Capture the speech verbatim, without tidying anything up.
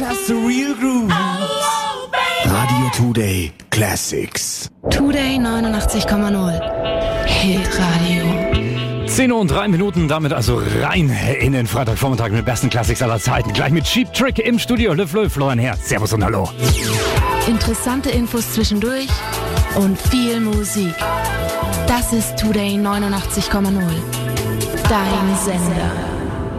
just the real grooves. Radio Today Classics. Today neunundachtzig Komma null. Hit Radio. zehn Uhr und drei Minuten, damit also rein in den Freitagvormittag mit besten Classics aller Zeiten. Gleich mit Cheap Trick im Studio. Le Fleu, Florian Herz. Servus und Hallo. Interessante Infos zwischendurch und viel Musik. Das ist Today neunundachtzig Komma null. Dein Sender.